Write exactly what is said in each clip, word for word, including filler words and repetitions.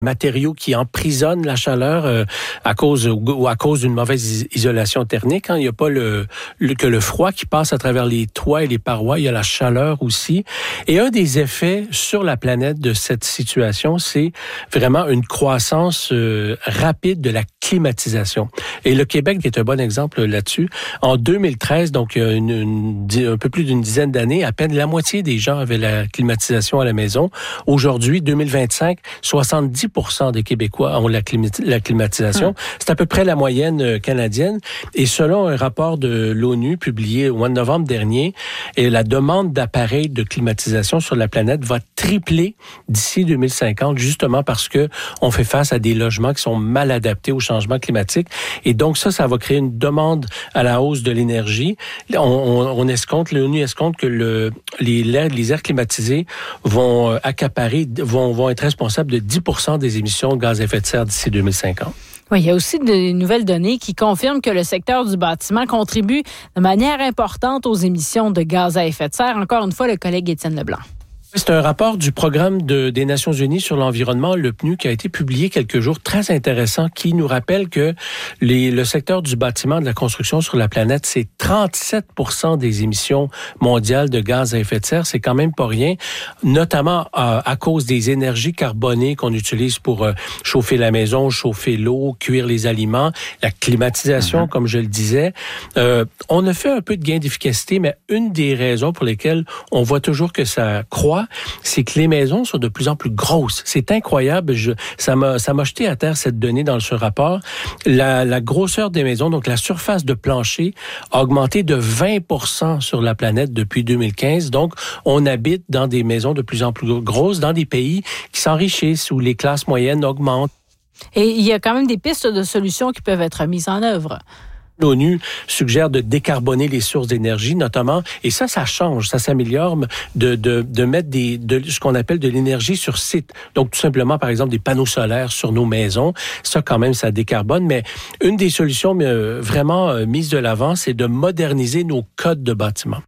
matériaux qui emprisonnent la chaleur euh, à cause ou à cause d'une mauvaise isolation thermique. Hein. Il n'y a pas le, le que le froid qui passe à travers les toits et les parois, il y a la chaleur aussi. Et un des effets sur la planète de cette situation, c'est vraiment une croissance euh, rapide de la climatisation. Et le Québec est un bon exemple là-dessus. En deux mille treize, donc il y a une, une, un peu plus d'une dizaine d'années, à peine la moitié des gens avaient la climatisation à la maison. Aujourd'hui, deux mille vingt-cinq, soixante-dix pour cent des Québécois ont la, climat- la climatisation. Hum. C'est à peu près la moyenne canadienne. Et selon un rapport de l'ONU publié au mois de novembre dernier, et la demande d'appareils de climatisation sur la planète va tripler d'ici deux mille cinquante, justement parce que on fait face à des logements qui sont mal adaptés au changement climatique. Et donc ça, ça va créer une demande à la hausse de l'énergie. On, on, on escompte, l'ONU escompte que le, les, les airs climatisés vont accaparer, vont, vont être responsables de dix pour cent des émissions de gaz à effet de serre d'ici deux mille cinquante. Oui, il y a aussi de nouvelles données qui confirment que le secteur du bâtiment contribue de manière importante aux émissions de gaz à effet de serre. Encore une fois, le collègue Étienne Leblanc. C'est un rapport du Programme de, des Nations Unies sur l'environnement, le P N U, qui a été publié quelques jours, très intéressant, qui nous rappelle que les, le secteur du bâtiment, de la construction sur la planète, c'est trente-sept pour cent des émissions mondiales de gaz à effet de serre. C'est quand même pas rien, notamment euh, à cause des énergies carbonées qu'on utilise pour euh, chauffer la maison, chauffer l'eau, cuire les aliments, la climatisation, mm-hmm. comme je le disais. Euh, on a fait un peu de gain d'efficacité, mais une des raisons pour lesquelles on voit toujours que ça croît, c'est que les maisons sont de plus en plus grosses. C'est incroyable. Je, ça m'a, ça m'a jeté à terre cette donnée dans ce rapport. La, la grosseur des maisons, donc la surface de plancher, a augmenté de vingt pour cent sur la planète depuis deux mille quinze. Donc, on habite dans des maisons de plus en plus grosses, dans des pays qui s'enrichissent, où les classes moyennes augmentent. Et il y a quand même des pistes de solutions qui peuvent être mises en œuvre. L'ONU suggère de décarboner les sources d'énergie, notamment, et ça, ça change, ça s'améliore, de, de, de mettre des, de, ce qu'on appelle de l'énergie sur site. Donc, tout simplement, par exemple, des panneaux solaires sur nos maisons. Ça, quand même, ça décarbone. Mais une des solutions euh, vraiment euh, mises de l'avant, c'est de moderniser nos codes de bâtiment.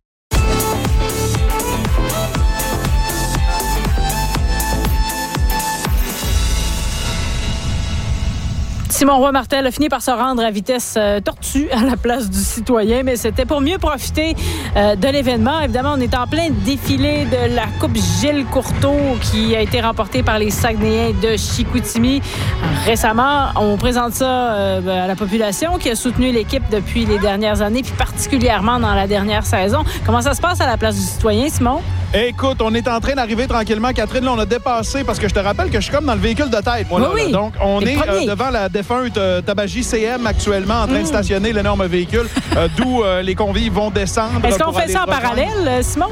Simon Roy-Martel a fini par se rendre à vitesse euh, tortue à la place du citoyen, mais c'était pour mieux profiter euh, de l'événement. Évidemment, on est en plein défilé de la Coupe Gilles Courteau qui a été remportée par les Saguenayens de Chicoutimi. Récemment, on présente ça euh, à la population qui a soutenu l'équipe depuis les dernières années, puis particulièrement dans la dernière saison. Comment ça se passe à la place du citoyen, Simon? Écoute, on est en train d'arriver tranquillement. Catherine, là, on a dépassé, parce que je te rappelle que je suis comme dans le véhicule de tête, moi. Oui, là, oui. là. Donc, on Les est euh, devant la défunte euh, Tabagie C M actuellement, en train mmh. de stationner l'énorme véhicule, euh, d'où euh, les convives vont descendre. Est-ce qu'on fait ça en rejoindre. parallèle, Simon?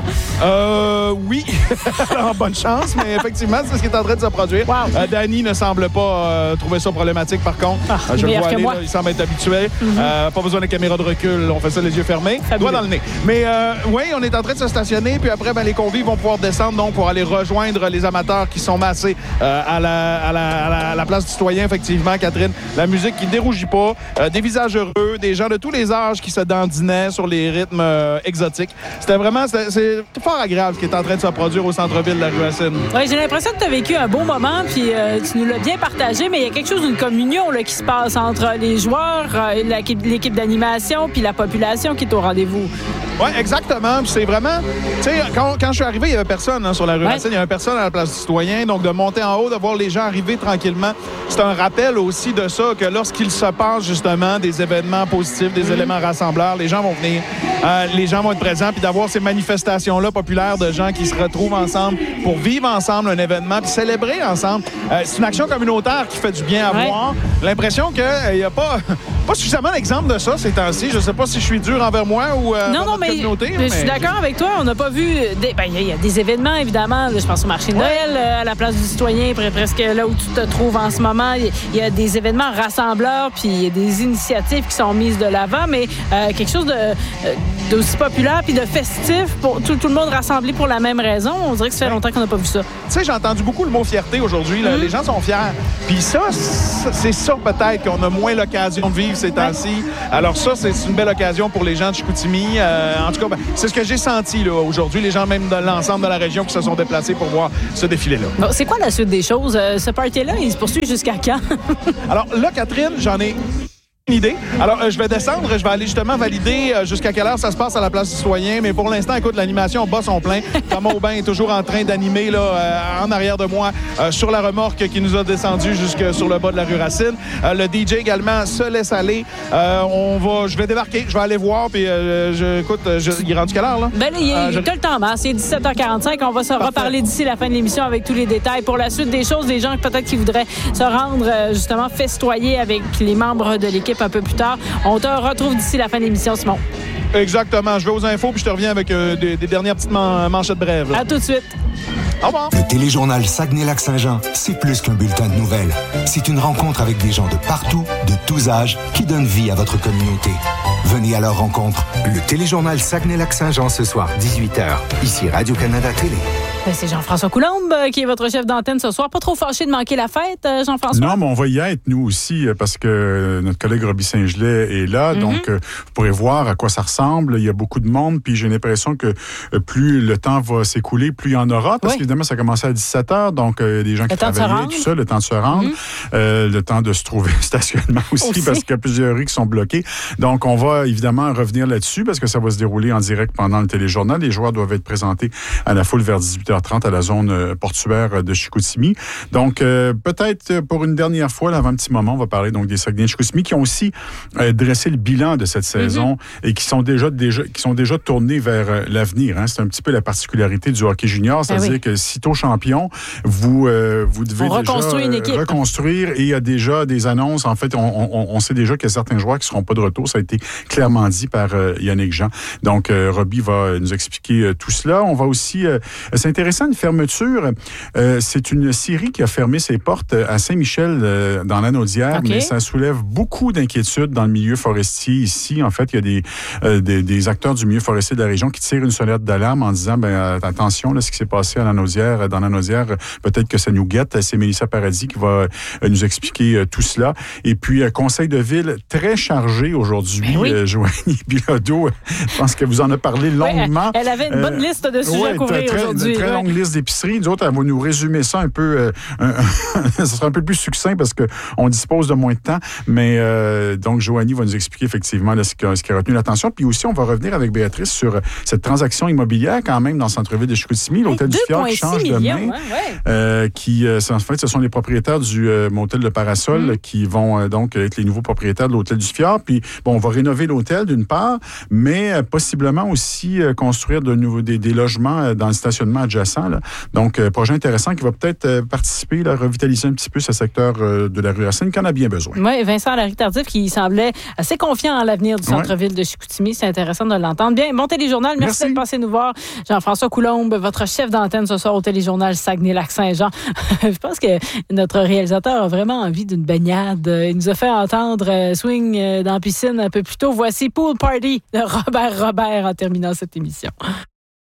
Euh, oui. Alors, bonne chance, mais effectivement, c'est ce qui est en train de se produire. Wow. Euh, Danny ne semble pas euh, trouver ça problématique, par contre. Ah, euh, je le vois que aller, moi. là, il semble être habitué. Mmh. Euh, pas besoin de caméra de recul, on fait ça les yeux fermés, doigt dans le nez. Mais euh, oui, on est en train de se stationner, puis après, ben, les convives vont pouvoir descendre donc pour aller rejoindre les amateurs qui sont massés euh, à, la, à, la, à, la, à la place du citoyen, effectivement, Catherine. La musique qui ne dérougit pas, euh, des visages heureux, des gens de tous les âges qui se dandinaient sur les rythmes euh, exotiques. C'était vraiment, c'était, c'est fort agréable ce qui est en train de se produire au centre-ville de la rue Racine. Oui, j'ai l'impression que tu as vécu un beau moment, puis euh, tu nous l'as bien partagé, mais il y a quelque chose d'une communion là, qui se passe entre les joueurs, euh, l'équipe, l'équipe d'animation, puis la population qui est au rendez-vous. Oui, exactement. Puis c'est vraiment, tu sais, quand, quand je suis arrivé, il n'y avait personne hein, sur la rue ouais. Racine, il n'y avait personne à la place du citoyen. Donc, de monter en haut, de voir les gens arriver tranquillement, c'est un rappel aussi de ça, que lorsqu'il se passe justement des événements positifs, des mmh. éléments rassembleurs, les gens vont venir, euh, les gens vont être présents, puis d'avoir ces manifestations-là populaires de gens qui se retrouvent ensemble pour vivre ensemble un événement, puis célébrer ensemble. Euh, c'est une action communautaire qui fait du bien à ouais. voir. L'impression qu'il n'y euh, a pas, pas suffisamment d'exemples de ça ces temps-ci. Je ne sais pas si je suis dur envers moi ou euh, non, non, mais communauté. Je suis mais... d'accord avec toi. On n'a pas vu... Des... Ben, il y a des événements, évidemment. Je pense au marché de ouais. Noël, à la place du citoyen, presque là où tu te trouves en ce moment. Il y a des événements rassembleurs, puis il y a des initiatives qui sont mises de l'avant, mais euh, quelque chose de, d'aussi populaire puis de festif pour tout, tout le monde rassemblé pour la même raison. On dirait que ça fait longtemps qu'on n'a pas vu ça. Tu sais, j'ai entendu beaucoup le mot fierté aujourd'hui. Là. Mm. Les gens sont fiers. Puis ça, c'est ça peut-être qu'on a moins l'occasion de vivre vivre ces temps-ci. Alors ça, c'est une belle occasion pour les gens de Chicoutimi. Euh, en tout cas, ben, c'est ce que j'ai senti là, aujourd'hui. Les gens même de l'ensemble de la région qui se sont déplacés pour voir ce défilé-là. Bon, c'est quoi la suite des choses? Euh, ce party-là, il se poursuit jusqu'à quand? Alors là, Catherine, j'en ai une idée. Alors, euh, je vais descendre, je vais aller justement valider euh, jusqu'à quelle heure ça se passe à la place du citoyen. Mais pour l'instant, écoute, l'animation bat son plein. Thomas Aubin est toujours en train d'animer là, euh, en arrière de moi euh, sur la remorque qui nous a descendu jusque sur le bas de la rue Racine. Euh, le D J également se laisse aller. Euh, on va, je vais débarquer, je vais aller voir. Puis, euh, je, écoute, je, il est rendu quelle heure là? Ben, il, euh, il je... a le temps, hein? C'est dix-sept heures quarante-cinq. On va se Parfait. reparler d'ici la fin de l'émission avec tous les détails. Pour la suite des choses, des gens peut-être qui voudraient se rendre euh, justement festoyer avec les membres de l'équipe un peu plus tard. On te retrouve d'ici la fin de l'émission, Simon. Exactement. Je vais aux infos puis je te reviens avec euh, des, des dernières petites man- manchettes brèves. À tout de suite. Au revoir. Le téléjournal Saguenay-Lac-Saint-Jean, c'est plus qu'un bulletin de nouvelles. C'est une rencontre avec des gens de partout, de tous âges, qui donnent vie à votre communauté. Venez à leur rencontre. Le téléjournal Saguenay-Lac-Saint-Jean ce soir, dix-huit heures. Ici Radio-Canada Télé. Ben, c'est Jean-François Coulombe euh, qui est votre chef d'antenne ce soir. Pas trop fâché de manquer la fête, euh, Jean-François? Non, mais on va y être, nous aussi, parce que notre collègue Roby Saint-Gelais est là. Mm-hmm. Donc, euh, vous pourrez voir à quoi ça ressemble. Il y a beaucoup de monde, puis j'ai l'impression que euh, plus le temps va s'écouler, plus il y en aura. Parce oui. qu'évidemment, ça commence à dix-sept heures, donc euh, des gens qui travaillaient, tout ça, le temps de se rendre. Mm-hmm. Euh, le temps de se trouver un stationnement aussi, aussi, parce qu'il y a plusieurs rues qui sont bloquées. Donc, on va évidemment revenir là-dessus, parce que ça va se dérouler en direct pendant le téléjournal. Les joueurs doivent être présentés à la foule vers dix-huit heures trente à la zone portuaire de Chicoutimi. Donc, euh, peut-être pour une dernière fois, là, avant un petit moment, on va parler donc des Saguenay de Chicoutimi qui ont aussi euh, dressé le bilan de cette saison mm-hmm. et qui sont déjà, déjà, qui sont déjà tournés vers euh, l'avenir. Hein. C'est un petit peu la particularité du hockey junior, c'est-à-dire ah oui. que sitôt champion, vous, euh, vous devez on déjà reconstruit une équipe. reconstruire et il y a déjà des annonces. En fait, on, on, on sait déjà qu'il y a certains joueurs qui ne seront pas de retour. Ça a été clairement dit par euh, Yannick Jean. Donc, euh, Roby va nous expliquer euh, tout cela. On va aussi euh, s'intéresser à une fermeture. Euh, c'est une scierie qui a fermé ses portes à Saint-Michel euh, dans l'Anaudière, okay. mais ça soulève beaucoup d'inquiétudes dans le milieu forestier ici. En fait, il y a des, euh, des, des acteurs du milieu forestier de la région qui tirent une sonnette d'alarme en disant, ben attention, là, ce qui s'est passé à l'Anaudière, dans l'Anaudière, peut-être que ça nous guette. C'est Mélissa Paradis qui va euh, nous expliquer euh, tout cela. Et puis, euh, conseil de ville très chargé aujourd'hui. Ben oui. euh, Joanie Bilodeau, je pense que vous en a parlé longuement. Ouais, elle avait une bonne liste de sujets ouais, à couvrir très, aujourd'hui. Une très ouais. longue liste d'épiceries. Nous autres, elle va nous résumer ça un peu. Euh, un, ça sera un peu plus succinct parce qu'on dispose de moins de temps. Mais euh, donc, Joanie va nous expliquer effectivement là, ce, qui a, ce qui a retenu l'attention. Puis aussi, on va revenir avec Béatrice sur cette transaction immobilière quand même dans le centre-ville de Chicoutimi, l'hôtel hey, du Fjord qui change de main. Ouais, ouais. Euh, qui, euh, en fait, ce sont les propriétaires du euh, motel de Parasol mmh. qui vont euh, donc être les nouveaux propriétaires de l'hôtel du Fjord. Puis, bon, on va rénover l'hôtel d'une part, mais euh, possiblement aussi euh, construire de nouveaux, des, des logements euh, dans le stationnement adjacent. Là. Donc, euh, projet intéressant qui va peut-être euh, participer, là, revitaliser un petit peu ce secteur euh, de la rue Racine qui en a bien besoin. Oui, Vincent Larry-Tardif qui semblait assez confiant en l'avenir du centre-ville ouais. de Chicoutimi. C'est intéressant de l'entendre. Bien, bon téléjournal. Merci, Merci. d'être passé nous voir. Jean-François Coulombe, votre chef d'antenne ce soir au téléjournal Saguenay-Lac-Saint-Jean. Je pense que notre réalisateur a vraiment envie d'une baignade. Il nous a fait entendre euh, swing euh, dans la piscine un peu plus tôt. Voici Pool Party de Robert Robert en terminant cette émission.